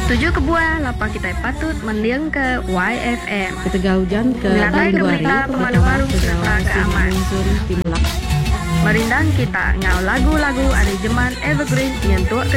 Tujuh kebuah lapa kita patut mendiang ke YFM. Ketegah hujan ke Ngatai berita pemalu-malu serta keaman. Merindang kita ngau lagu-lagu ari jeman evergreen yang tua